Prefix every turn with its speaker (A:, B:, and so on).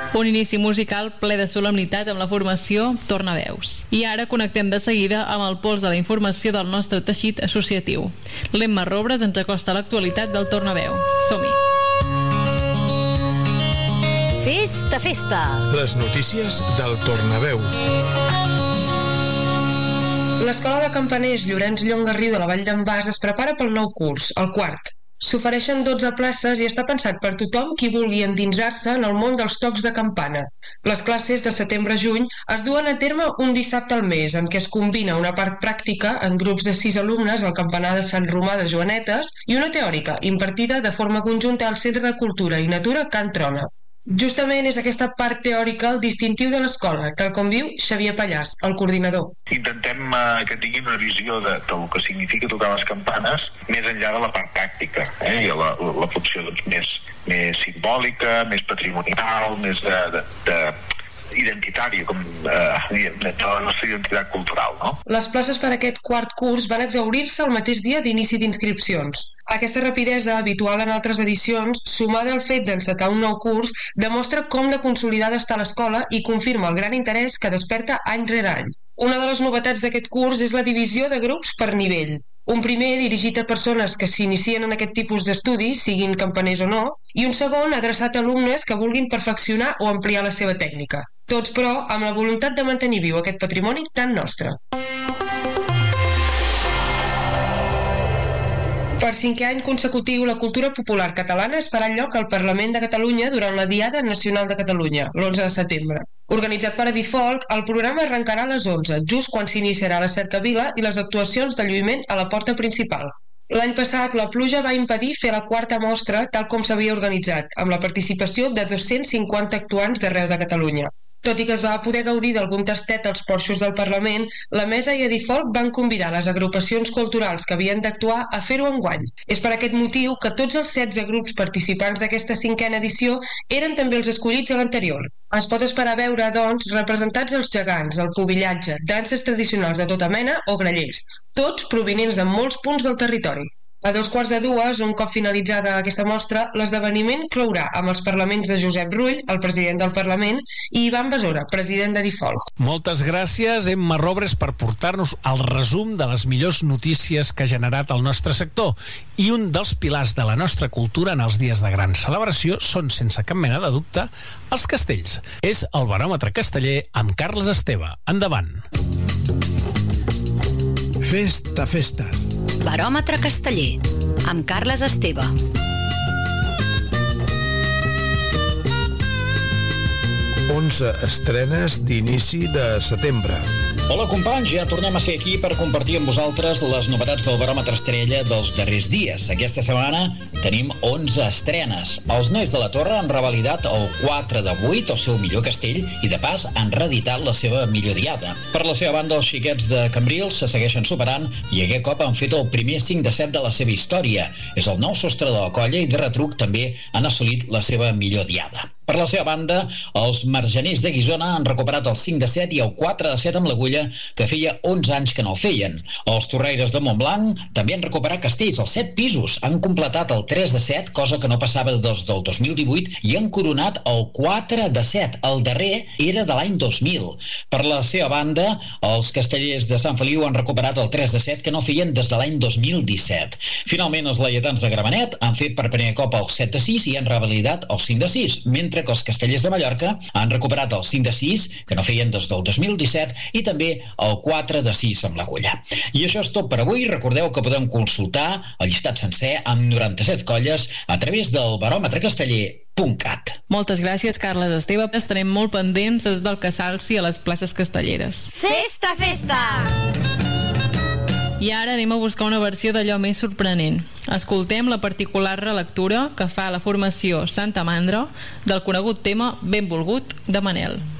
A: Un inici musical ple de solemnitat amb la formació Tornaveus. I ara connectem de seguida amb el pols de la informació del nostre teixit associatiu. L'Emma Robres ens acosta a l'actualitat del Tornaveu. Som-hi!
B: Festa, festa!
C: Les notícies del Tornaveu.
D: L'Escola de Campaners Llorenç Llongarriu de la Vall d'en Bas es prepara pel nou curs, el quart. S'ofereixen 12 places i està pensat per tothom qui vulgui endinsar-se en el món dels tocs de campana. Les classes de setembre a juny es duen a terme un dissabte al mes, en què es combina una part pràctica en grups de 6 alumnes al campanar de Sant Romà de Joanetes i una teòrica, impartida de forma conjunta al Centre de Cultura i Natura Can Trona. Justament és aquesta part teòrica el distintiu de l'escola, tal com diu Xavier Pallàs, el coordinador.
E: Intentem que tinguin una visió del que significa tocar les campanes més enllà de la part pràctica, i la funció més simbòlica, més patrimonial, més identitària, com de la nostra identitat cultural, no?
D: Les places per a aquest quart curs van exhaurir-se el mateix dia d'inici d'inscripcions. Aquesta rapidesa, habitual en altres edicions, sumada al fet d'encetar un nou curs, demostra com de consolidada està l'escola i confirma el gran interès que desperta any rere any. Una de les novetats d'aquest curs és la divisió de grups per nivell. Un primer dirigit a persones que s'inicien en aquest tipus d'estudis, siguin campaners o no, i un segon adreçat a alumnes que vulguin perfeccionar o ampliar la seva tècnica. Tots, però, amb la voluntat de mantenir viu aquest patrimoni tan nostre. Per 5è any consecutiu, la cultura popular catalana es farà lloc al Parlament de Catalunya durant la Diada Nacional de Catalunya, l'11 de setembre. Organitzat per Edifolc, el programa arrencarà a les 11, just quan s'iniciarà la cercavila i les actuacions de lluïment a la porta principal. L'any passat, la pluja va impedir fer la quarta mostra tal com s'havia organitzat, amb la participació de 250 actuants d'arreu de Catalunya. Tot i que es va poder gaudir d'algun tastet als porxos del Parlament, la Mesa i Edifolc van convidar les agrupacions culturals que havien d'actuar a fer-ho enguany. És per aquest motiu que tots els 16 grups participants d'aquesta 5a edició eren també els escollits de l'anterior. Es pot esperar a veure, doncs, representats els gegants, el pubillatge, danses tradicionals de tota mena o grallers, tots provinents de molts punts del territori. A 2:15, un cop finalitzada aquesta mostra, l'esdeveniment clourà amb els parlaments de Josep Rull, el president del Parlament, i Ivan Besora, president d'Edifolc.
F: Moltes gràcies, Emma Robres, per portar-nos el resum de les millors notícies que ha generat el nostre sector. I un dels pilars de la nostra cultura en els dies de gran celebració són, sense cap mena de dubte, els castells. És el Baròmetre Casteller amb Carles Esteve. Endavant.
C: Festa, festa.
B: Baròmetre Casteller, amb Carles Esteve.
C: Estrenes d'inici de setembre.
G: Hola companys, ja tornem a ser aquí per compartir amb vosaltres les novetats del Baròmetre Estrella dels darrers dies. Aquesta setmana tenim 11 estrenes. Els Nois de la Torre han revalidat el 4 de 8, el seu millor castell, i de pas han reeditat la seva millor diada. Per la seva banda, els xiquets de Cambrils se segueixen superant i aquest cop han fet el primer 5 de 7 de la seva història. És el nou sostre de la colla i de retruc també han assolit la seva millor diada. Per la seva banda, els marjaners de Guissona han recuperat el 5 de 7 i el 4 de 7 amb l'agulla, que feia 11 anys que no el feien. Els torraires de Montblanc també han recuperat castells, els 7 pisos. Han completat el 3 de 7, cosa que no passava des del 2018, i han coronat el 4 de 7. El darrer era de l'any 2000. Per la seva banda, els castellers de Sant Feliu han recuperat el 3 de 7, que no feien des de l'any 2017. Finalment, els laietans de Gramenet han fet per primer cop el 7 de 6 i han revalidat el 5 de 6, mentre que els castellers de Mallorca han recuperat el 5 de 6, que no feien des del 2017, i també el 4 de 6 amb l'agulla. I això és tot per avui. Recordeu que podeu consultar el llistat sencer amb 97 colles a través del baròmetrecasteller.cat.
A: Moltes gràcies, Carles Esteve. Estarem molt pendents de tot el que s'alci a les places castelleres.
B: Festa, festa!
A: I ara anem a buscar una versió d'allò més sorprenent. Escoltem la particular relectura que fa la formació Santa Mandra del conegut tema Benvolgut de Manel.